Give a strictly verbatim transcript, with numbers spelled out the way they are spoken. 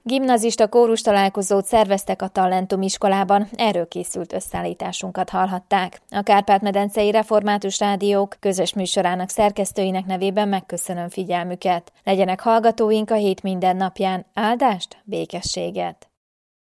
Gimnazista kórus találkozót szerveztek a Talentum iskolában, erről készült összeállításunkat hallhatták. A Kárpát-medencei Református Rádiók közös műsorának szerkesztőinek nevében megköszönöm figyelmüket. Legyenek hallgatóink a hét minden napján. Áldást, békességet!